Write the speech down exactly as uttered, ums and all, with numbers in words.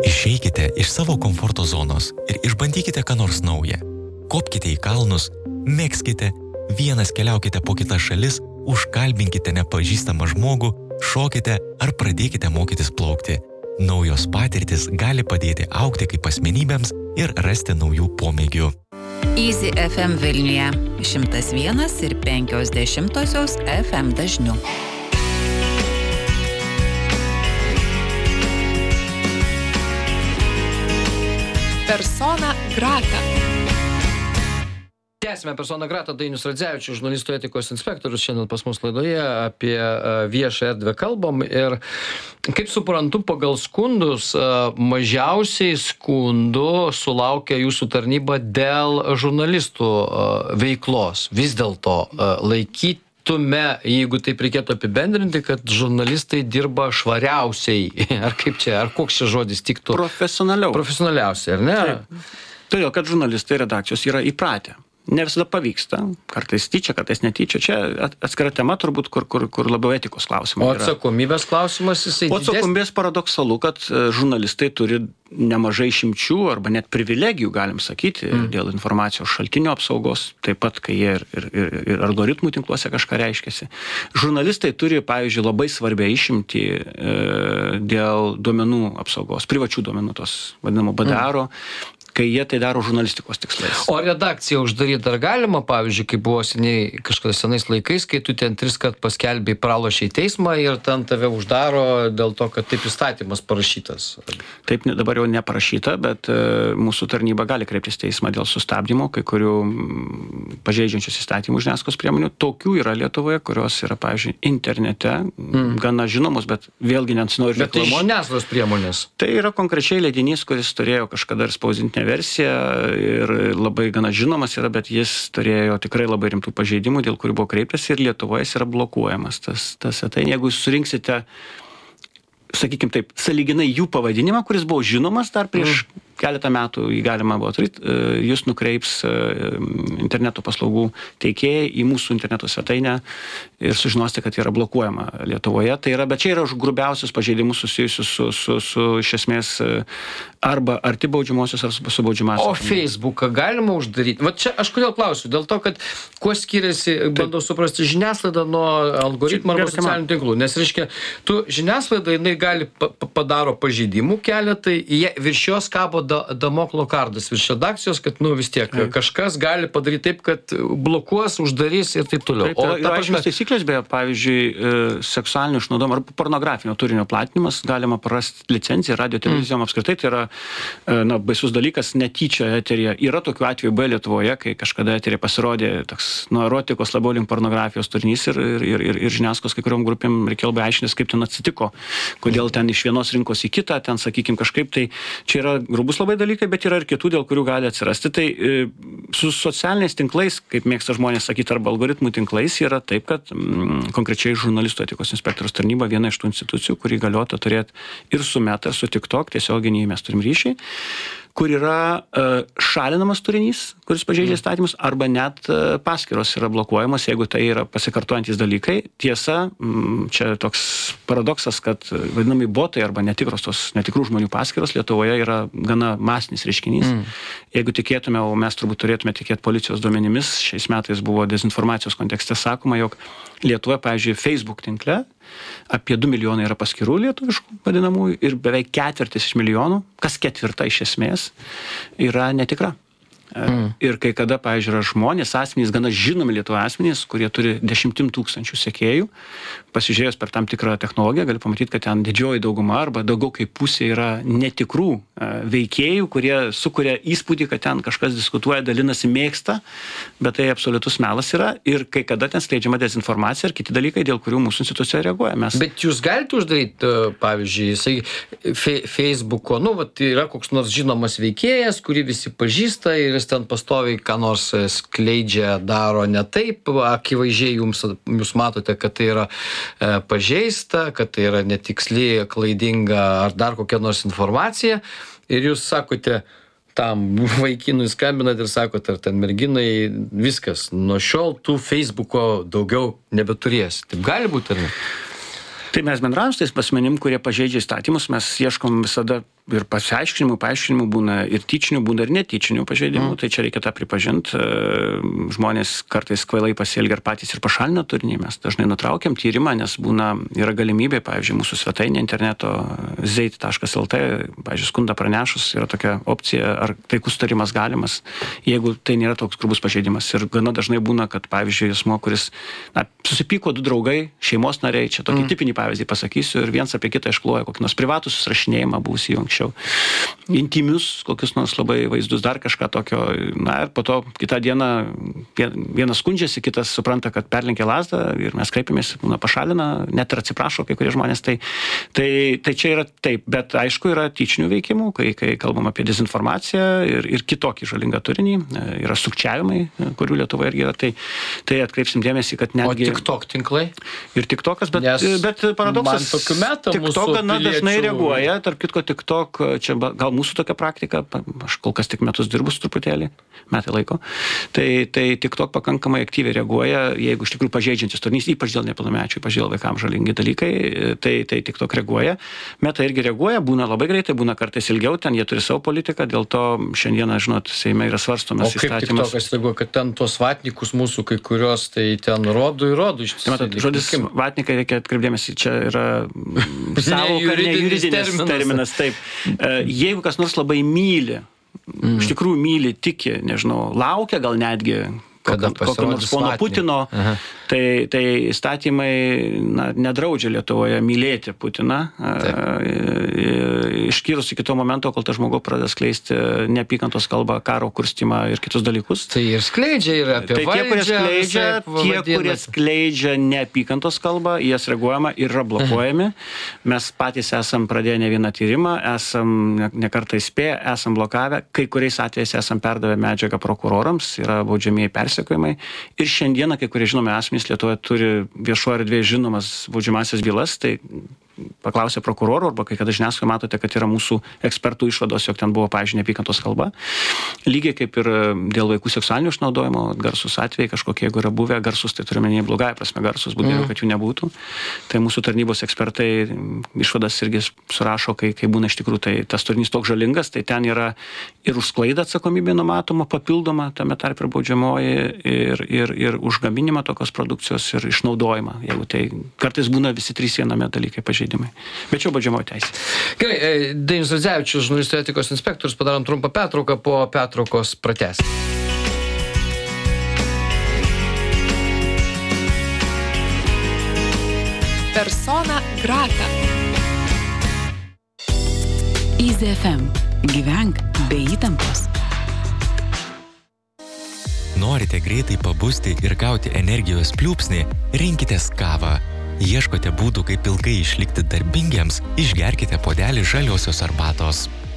Išeikite iš savo komforto zonos ir išbandykite ką nors naują. Kopkite į kalnus, mėgskite, vienas keliaukite po kitas šalis, užkalbinkite nepažįstamą žmogų, šokite ar pradėkite mokytis plaukti. Naujos patirtis gali padėti augti kaip asmenybėms ir rasti naujų pomėgių. Easy F M Vilniuje šimtas vienas ir penkios dešimtosios F M dažniu. Persona grata. Tęsime Persona grata, Dainius Radzevičius, žurnalistų etikos inspektorius, šiandien pas mus laidoje apie viešą erdvę kalbam. Ir kaip suprantu, pagal skundus mažiausiai skundų sulaukia jūsų tarnyba dėl žurnalistų veiklos. Vis dėlto laikyti tume, jeigu taip reikėtų apibendrinti, kad žurnalistai dirba švariausiai, ar kaip čia, ar koks čia žodis tiktų? Profesionaliau. Profesionaliausiai, ar ne? Taip. Todėl, kad žurnalistai redakcijos yra įpratę. Ne visada pavyksta, kartais tyčia, kartais netyčia. Čia atskira tema turbūt, kur, kur, kur labiau etikos klausimai. O atsakomybės klausimas jisai didesnis? O atsakomybės paradoksalu, kad žurnalistai turi nemažai išimčių arba net privilegijų, galim sakyti, mm. dėl informacijos šaltinio apsaugos, taip pat, kai jie ir, ir, ir, ir algoritmų tinkluose kažką reiškiasi. Žurnalistai turi, pavyzdžiui, labai svarbią išimtį e, dėl duomenų apsaugos, privačių duomenų, tos vadinamo B D R-o, mm. kai jie tai daro žurnalistikos tikslais. O redakciją uždaryti dar galima, pavyzdžiui, kaip buvo seniai, kažkada senais laikais, kai tu ten tris kart paskelbei, pralošei teismą ir ten tave uždaro dėl to, kad taip įstatymas parašytas. Taip dabar jau neparašyta, bet uh, mūsų tarnyba gali kreiptis teismą dėl sustabdymo, kai kurių mm, pažeidžiančius įstatymų žiniasklaidos priemonių. Tokių yra Lietuvoje, kurios yra, pavyzdžiui, internete, mm. gana žinomos, bet vėlgi nesinori reklamuoti. Bet tai žiniasklaidos priemonės. Tai yra konkrečiai leidinys, kuris turėjo kažkada ir spausdintinę versiją ir labai gana žinomas yra, bet jis turėjo tikrai labai rimtų pažeidimų, dėl kurių buvo kreiptas ir Lietuvoje jis yra blokuojamas. Tas, tas, tai jeigu jūs surinksite, sakykim taip, sąlyginai jų pavadinimą, kuris buvo žinomas dar prieš mm. keletą metų, jį galima buvo atryti, jūs nukreips interneto paslaugų teikėjai į mūsų interneto svetainę ir sužinosite, kad yra blokuojama Lietuvoje. Tai yra, bet čia yra už grubiausius pažeidimus susijusius su, su, su iš esmės arba arti baudžiamosios, ar su baudžiamasios. O Facebooką galima uždaryti? Va čia aš kodėl klausiu? Dėl to, kad kuo skiriasi, bandau suprasti, žiniasklaida nuo algoritmų arba socialinių tinklų. Nes, reiškia, tu žiniasklaida, jinai gali padaro pažeidimų keletą, jie virš jos kabo damoklo kardas virš redakcijos, kad, nu, vis tiek Taip. kažkas gali padaryti taip, kad blokuos, uždarys ir taip toliau. Taip, o ta prasme taisyklės, beje, pavyzdžiui, seksualinio išnaudojimo arba pornografinio turinio platinimas, galima prarasti licenciją radio televizijom mm. apskritai, tai yra, na, baisus dalykas, netyčia eterija. Yra tokių atvejų B Lietuvoje, kai kažkada eterija pasirodė toks nuo erotikos labiau link pornografijos turinys ir, ir, ir, ir, ir žiniasklaidos kai kuriom grupėm reikėjo labai aiškintis, kaip ten atsitiko, kodėl ten iš vienos rinkos į kitą, ten, sakykim, kažkaip, tai čia yra grubus labai dalykai, bet yra ir kitų, dėl kurių gali atsirasti. Tai e, su socialiniais tinklais, kaip mėgsta žmonės sakyti, arba algoritmų tinklais, yra taip, kad mm, konkrečiai žurnalistų etikos inspektoriaus tarnyba viena iš tų institucijų, kuri galiota turėti ir su Meta, su TikTok, tiesioginį mes turim ryšį, kur yra uh, šalinamas turinys, kuris pažeidžia įstatymus, arba net uh, paskyros yra blokuojamos, jeigu tai yra pasikartojantis dalykai. Tiesa, mm, čia toks paradoksas, kad vadinami botai arba netikros tos netikrų žmonių paskyros Lietuvoje yra gana masinis reiškinys. Mm. Jeigu tikėtume, o mes turbūt turėtume tikėti policijos duomenimis, šiais metais buvo dezinformacijos kontekste sakoma, jog Lietuvoje, pavyzdžiui, Facebook tinkle apie du milijonai yra paskyrų lietuviškų vadinamųjų ir beveik ketvirtis iš milijonų, kas ketvirta iš esmės, yra netikra. Mm. Ir kai kada, pavyzdžiui, yra žmonės, asmenys, gana žinomi Lietuvoje asmenys, kurie turi dešimtim tūkstančių sekėjų, pasižiūrėjus per tam tikrą technologiją, gali pamatyti, kad ten didžioji dauguma arba daugiau kaip pusė yra netikrų veikėjų, kurie sukuria įspūdį, kad ten kažkas diskutuoja, dalinasi, mėgsta, bet tai absoliutus melas yra ir kai kada ten skleidžiama dezinformacija ir kiti dalykai, dėl kurių mūsų institucija reaguoja. Mes... Bet jūs galite uždaryti, pavyzdžiui, jisai fe, Facebooko, nu, vat, yra koks nors žinomas veikėjas, kurį visi pažįsta ir ten pastoviai ką nors skleidžia, daro ne taip, akivaizdžiai jums, jūs matote, kad tai yra e, pažeista, kad tai yra netiksli, klaidinga ar dar kokia nors informacija ir jūs sakote, tam vaikinui skambinat ir sakot, ar ten merginai viskas, nuo šiol tų Facebooko daugiau nebeturės. Taip gali būti, ar ne? Tai mes bendraujam su tais asmenim, kurie pažeidžia įstatymus, mes ieškom visada ir pasiaiškinimų, paaiškinimų būna ir tyčinių, būna ir netyčinių pažeidimų, mm. tai čia reikia tą pripažinti. Žmonės kartais kvailai pasielgia ir patys ir pašalina turinį. Mes dažnai nutraukiam tyrimą, nes būna, yra galimybė, pavyzdžiui, mūsų svetainė interneto zeit taškas el te, pavyzdžiui, skundą pranešus yra tokia opcija, ar taikus tarimas galimas, jeigu tai nėra toks grubus pažeidimas. Ir gana dažnai būna, kad, pavyzdžiui, asmuo, kuris na, susipyko du draugai, šeimos nariai, čia tokį mm. tipinį pavyzdį pasakysiu, ir viens apie kitą iškloja kokį nors privatų susirašinėjimą buvusį jau anksčiau, intimius, kokius nors labai vaizdus, dar kažką tokio, na ir po to kitą dieną vienas skundžiasi, kitas supranta, kad perlenkė lazdą ir mes kreipiamės, būna pašalina, net ir atsiprašo kai kurie žmonės, tai, tai, tai čia yra taip, bet aišku yra tyčinių veikimų, kai, kai kalbam apie dezinformaciją ir, ir kitokį žalingą turinį, yra sukčiavimai, kurių Lietuvoje irgi yra, tai, tai atkreipsim dėmesį, kad netgi... O TikTok tinklai? Ir TikTokas, bet, bet paradoksas, TikTok gana dažnai reaguoja, tarp kitko TikTok, čia gal mūsų tokia praktika, aš kol kas tik metus dirbus truputėlį, metai laiko, tai, tai TikTok pakankamai aktyviai reaguoja, jeigu iš tikrųjų pažeidžiantis turinys, ypač dėl nepilnamečių, ypač dėl vaikams žalingi dalykai, tai, tai TikTok reaguoja. Meta irgi reaguoja, būna labai greitai, būna kartais ilgiau, ten jie turi savo politiką, dėl to šiandieną, žinot, Seime yra svarstomas įstatymas. O kaip TikTokas reaguoja, kad ten tos vatnikus mūsų kai kurios, tai ten rodo ir rodo iš tiesų. Tai žodis vatnikai reikia atkreipdėmėsi, čia yra savoka, ne juridinis terminas. terminas taip. Jeigu kas nors labai myli, mm. iš tikrųjų myli, tiki, nežinau, laukia gal netgi kokio, kokio nors pono Putino, Aha. tai, tai įstatymai na, nedraudžia Lietuvoje mylėti Putiną, išskyrus iki to momento, kol tas žmogus pradeda skleisti neapykantos kalbą, karo kurstymą ir kitus dalykus. Tai ir skleidžia ir apie tai tie, kurie skleidžia, tie, kurie skleidžia neapykantos kalbą, jas reaguojama ir yra blokuojami. Mes patys esam pradėję ne vieną tyrimą, esam nekartą įspėję, esam blokavę, kai kuriais atvejais esam perdavę medžiagą prokurorams, yra baudžiamieji persekiojimai. Ir šiandieną, kai kurie žinomi asmenys Lietuvoje turi viešoje erdvėje žinomas baudžiamąsias bylas, tai paklausė prokurorų, arba kai kada žiniasklaidoje matote, kad yra mūsų ekspertų išvados, jog ten buvo, pavyzdžiui, neapykantos kalba. Lygiai kaip ir dėl vaikų seksualinio išnaudojimo, garsus atvejai kažkokie, jeigu yra buvę garsus, tai turime ne blogąją prasme garsus, būtų geriau, kad jų nebūtų. Tai mūsų tarnybos ekspertai išvadas irgi surašo, kai, kai būna iš tikrųjų tai tas turinys toks žalingas, tai ten yra ir už klaidą atsakomybė numatoma, papildoma, tame tarp ir baudžiamoji, ir, ir, ir už gaminimą tokios produkcijos ir išnaudojimą. Jeigu tai kartais būna visi trys viename dalykai pažeidimai. Bet čia baudžiamoji teisė. Gerai, Dainius Radzevičius, žurnalistų etikos inspektorius, padarom trumpą pertrauką, po pertraukos pratęsim. Persona grata. Easy ef em. Gyvenk be įtampos. Norite greitai pabusti ir gauti energijos pliūpsnį, rinkitės kavą. Ieškote būdų, kaip ilgai išlikti darbingiems, išgerkite puodelį žaliosios arbatos.